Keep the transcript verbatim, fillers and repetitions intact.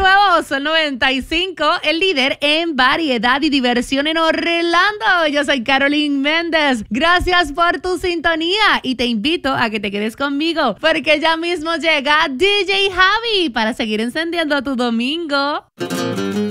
nuevo Sol noventa y cinco, el líder en variedad y diversión en Orlando. Yo soy Carolyn Méndez. Gracias por tu sintonía y te invito a que te quedes conmigo porque ya mismo llega D J Javi para seguir encendiendo tu domingo.